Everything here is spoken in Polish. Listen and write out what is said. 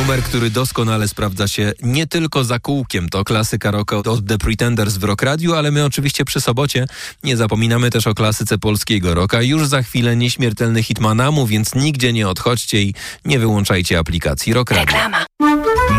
Numer, który doskonale sprawdza się nie tylko za kółkiem. To klasyka rocka od The Pretenders w Rock Radiu, ale my oczywiście przy sobocie nie zapominamy też o klasyce polskiego rocka. Już za chwilę nieśmiertelny hit Manamu, więc nigdzie nie odchodźcie i nie wyłączajcie aplikacji Rock Radio. Reklama.